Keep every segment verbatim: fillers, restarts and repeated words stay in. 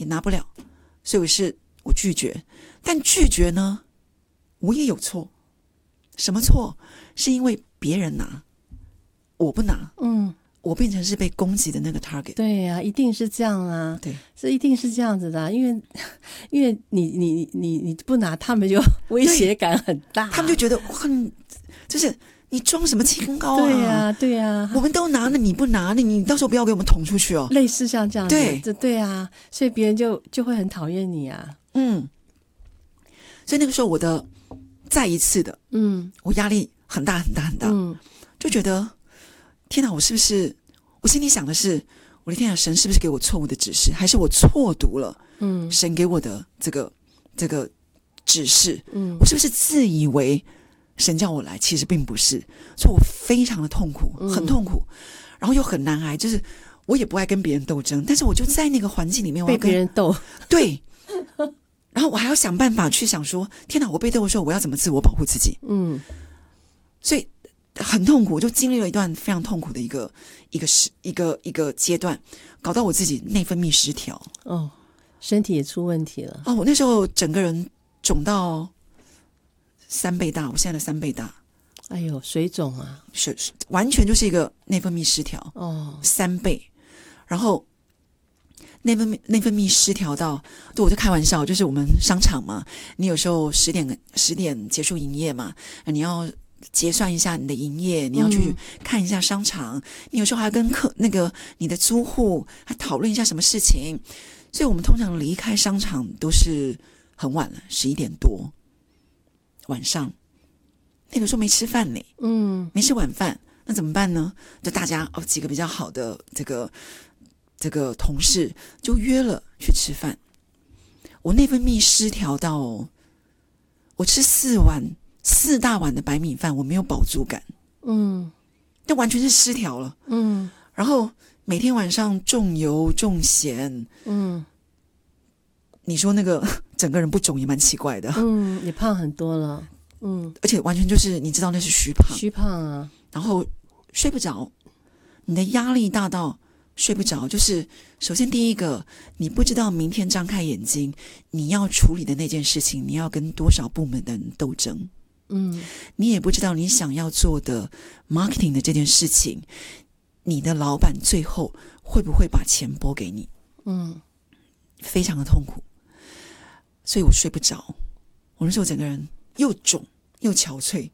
也拿不了，所以我是我拒绝。但拒绝呢，我也有错。什么错？是因为别人拿，我不拿。 嗯， 我变成是被攻击的那个 target。 对呀、啊，一定是这样啊。 对， 这一定是这样子的、啊，因为因为你你你你不拿，他们就威胁感很大， 他们就觉得哇，就是你装什么清高啊？ 对呀、啊，对呀、啊， 我们都拿了，你不拿，那你到时候不要给我们捅出去哦。 类似像这样子， 对， 这对啊，所以别人就就会很讨厌你啊。 嗯，所以那个时候我的再一次的， 嗯， 我压力很大很大很大， 嗯， 就觉得天哪，我是不是？我心里想的是，我的天哪，神是不是给我错误的指示，还是我错读了？嗯，神给我的这个这个指示，嗯，我是不是自以为神叫我来，其实并不是，所以我非常的痛苦，很痛苦，嗯、然后又很难挨，就是我也不爱跟别人斗争，但是我就在那个环境里面，我要被别人斗， 对。然后我还要想办法去想说，天哪，我被斗的时候，我要怎么自我保护自己？嗯，所以很痛苦，我就经历了一段非常痛苦的一个一个时一个一个阶段，搞到我自己内分泌失调， 哦，身体也出问题了。 哦，我那时候整个人肿到三倍大，我现在的三倍大。 哎呦，水肿啊， 是完全就是一个内分泌失调哦， 三倍，然后。内分泌内分泌失调到，对，我就开玩笑，就是我们商场嘛，你有时候十点十点结束营业嘛，你要结算一下你的营业，你要去看一下商场，嗯、你有时候还要跟客那个你的租户还讨论一下什么事情，所以我们通常离开商场都是很晚了，十一点多晚上，那个时候没吃饭呢，嗯，没吃晚饭，那怎么办呢？就大家哦几个比较好的这个。这个同事就约了去吃饭，我内分泌失调到，我吃四碗四大碗的白米饭，我没有饱足感，嗯，这完全是失调了，嗯，然后每天晚上重油重咸，嗯，你说那个整个人不肿也蛮奇怪的， 嗯，也胖很多了，嗯， 而且完全就是你知道那是虚胖， 虚胖啊， 然后睡不着，你的压力大到。睡不着，就是首先第一个，你不知道明天张开眼睛你要处理的那件事情，你要跟多少部门的人斗争，嗯，你也不知道你想要做的 marketing 的这件事情，你的老板最后会不会把钱拨给你，嗯，非常的痛苦，所以我睡不着，我那时候整个人又肿又憔悴，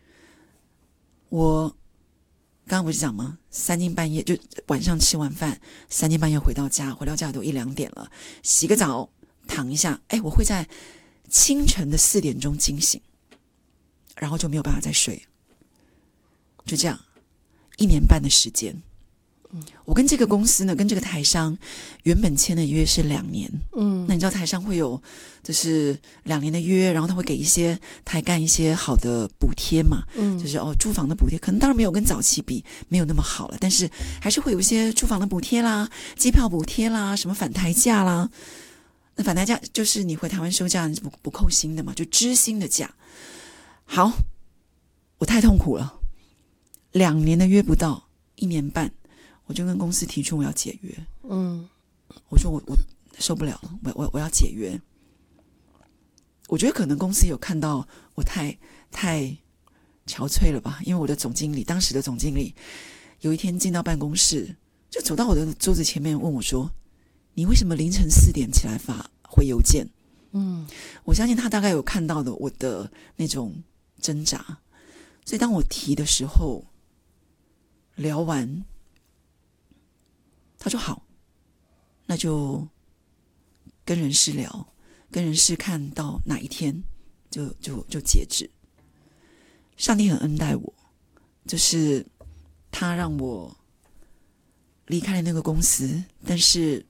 我。刚刚不是讲吗？三更半夜就晚上吃完饭，三更半夜回到家，回到家都一两点了，洗个澡，躺一下，哎，我会在清晨的四点钟惊醒，然后就没有办法再睡，就这样，一年半的时间。我跟这个公司呢，跟这个台商原本签的约是两年，嗯，那你知道台商会有就是两年的约，然后他会给一些台干一些好的补贴嘛，嗯，就是哦住房的补贴，可能当然没有跟早期比没有那么好了，但是还是会有一些住房的补贴啦、机票补贴啦、什么返台假啦。那返台假就是你回台湾休假你是不不扣薪的嘛，就知薪的假。好，我太痛苦了，两年的约不到，一年半。我就跟公司提出我要解约，嗯，我说我我受不了了，我我我要解约。我觉得可能公司有看到我太太憔悴了吧，因为我的总经理，当时的总经理，有一天进到办公室，就走到我的桌子前面问我说：“你为什么凌晨四点起来发回邮件？”嗯，我相信他大概有看到的我的那种挣扎，所以当我提的时候，聊完。他说好，那就跟人事聊，跟人事看到哪一天就就就截止。上帝很恩待我，就是他让我离开了那个公司，但是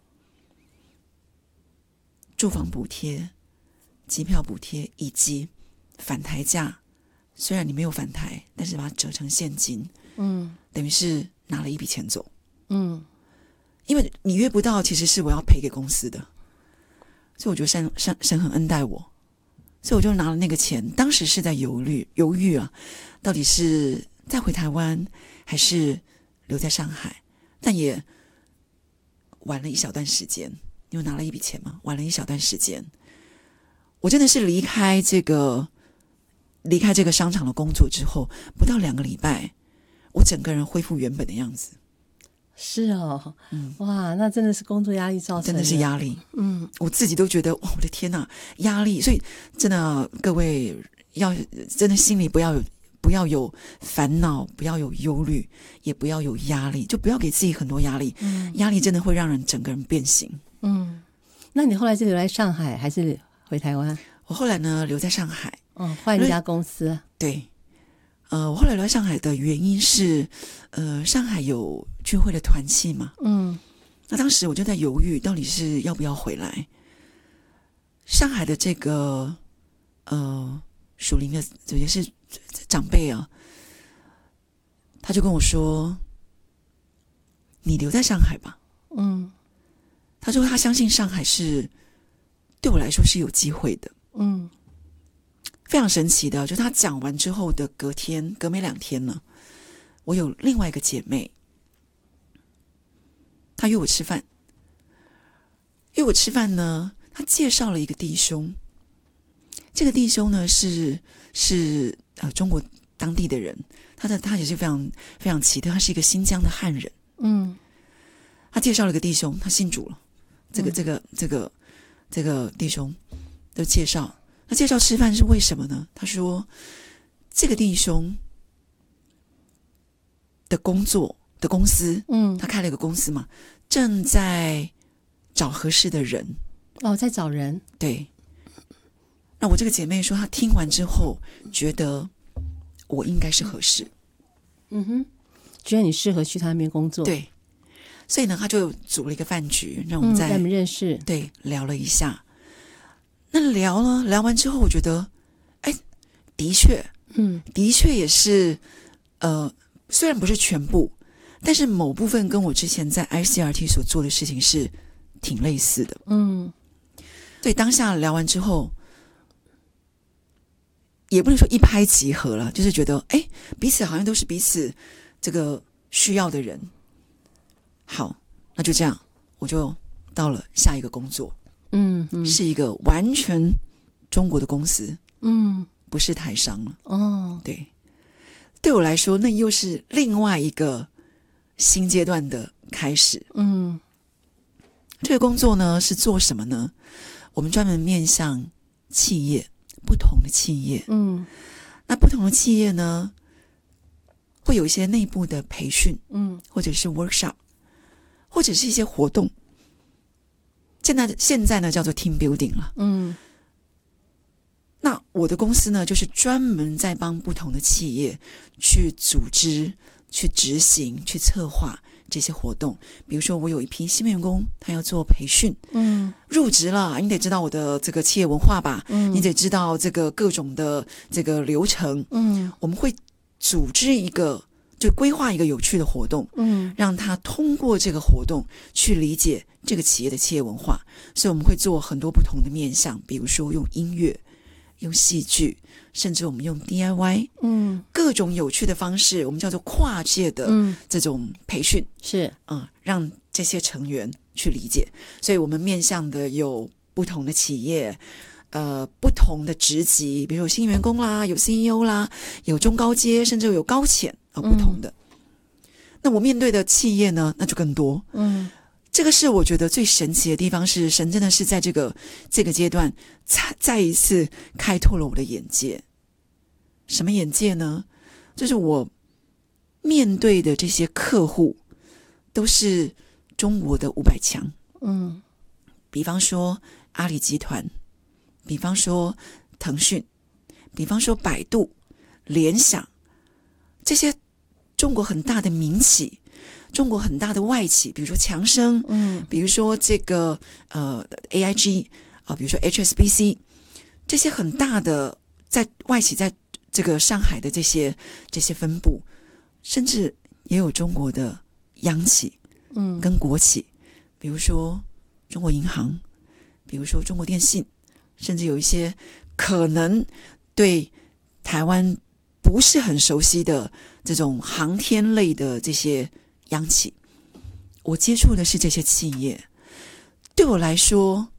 住房补贴、机票补贴以及返台假，虽然你没有返台，但是把它折成现金，嗯，等于是拿了一笔钱走，嗯。因为你约不到，其实是我要赔给公司的，所以我觉得神神神很恩待我，所以我就拿了那个钱。当时是在犹豫犹豫啊，到底是再回台湾还是留在上海？但也玩了一小段时间， 你有拿了一笔钱吗？玩了一小段时间。我真的是离开这个离开这个商场的工作之后，不到两个礼拜，我整个人恢复原本的样子。 是哦， 嗯， 哇，那真的是工作压力造成的， 真的是压力。 嗯， 我自己都觉得，哇，我的天哪，压力！所以真的，各位要真的心里不要有不要有烦恼，不要有忧虑，也不要有压力，就不要给自己很多压力。嗯，压力真的会让人整个人变形。 嗯，那你后来是留在上海还是回台湾？ 我后来呢留在上海， 哦，换一家公司。 对。呃，我后来留在上海的原因是，呃，上海有聚会的团契嘛， 嗯， 那当时我就在犹豫，到底是要不要回来。上海的这个呃属灵的也是长辈啊，他就跟我说：“你留在上海吧。” 嗯， 他说他相信上海是对我来说是有机会的。 嗯。 非常神奇的，就是他讲完之后的隔天，隔没两天呢，我有另外一个姐妹，她约我吃饭。约我吃饭呢，她介绍了一个弟兄。这个弟兄呢是是呃中国当地的人，他的他也是非常非常奇特，他是一个新疆的汉人。 嗯， 他介绍了一个弟兄，他信主了。这个这个这个这个弟兄的介绍。他介绍吃饭是为什么呢？他说这个弟兄的工作的公司，嗯，他开了一个公司嘛，正在找合适的人。 哦，在找人。 对。那我这个姐妹说，她听完之后觉得我应该是合适。 嗯哼，觉得你适合去他那边工作。 对。所以呢，他就组了一个饭局，让我们在、 嗯、让我们认识。 对，聊了一下。那聊了，聊完之后，我觉得，哎，的确， 嗯， 的确也是，呃，虽然不是全部，但是某部分跟我之前在 I C R T 所做的事情是挺类似的。 嗯， 所以当下聊完之后，也不能说一拍即合了，就是觉得，哎，彼此好像都是彼此这个需要的人。好，那就这样，我就到了下一个工作。 嗯嗯， 是一个完全中国的公司， 嗯， 不是台商了。 哦， 对，对我来说，那又是另外一个新阶段的开始。 嗯， 这个工作呢是做什么呢？我们专门面向企业，不同的企业。 嗯， 那不同的企业呢，会有一些内部的培训， 嗯， 或者是 workshop， 或者是一些活动。现在现在呢叫做 team building 了。 嗯， 那我的公司呢，就是专门在帮不同的企业去组织、去执行、去策划这些活动。比如说，我有一批新员工，他要做培训， 嗯， 入职了，你得知道我的这个企业文化吧，嗯，你得知道这个各种的这个流程，嗯，我们会组织一个。就规划一个有趣的活动，嗯，让他通过这个活动去理解这个企业的企业文化。所以我们会做很多不同的面向，比如说用音乐、用戏剧，甚至我们用 D I Y， 嗯，各种有趣的方式，我们叫做跨界的这种培训， 是， 嗯，让这些成员去理解。所以我们面向的有不同的企业。呃，不同的职级，比如有新员工啦，有 C E O 啦，有中高阶，甚至有高潜啊、呃，不同的、嗯。那我面对的企业呢，那就更多。嗯，这个是我觉得最神奇的地方，是神真的是在这个这个阶段，再再一次开拓了我的眼界。什么眼界呢？就是我面对的这些客户，都是中国的五百强。嗯，比方说阿里集团。比方说腾讯，比方说百度、联想，这些中国很大的民企，中国很大的外企，比如说强生，嗯，比如说这个呃 A I G 啊、呃，比如说 H S B C， 这些很大的在外企在这个上海的这些这些分部，甚至也有中国的央企，嗯，跟国企，比如说中国银行，比如说中国电信。甚至有一些可能对台湾不是很熟悉的这种航天类的这些央企，我接触的是这些企业。 对我来说，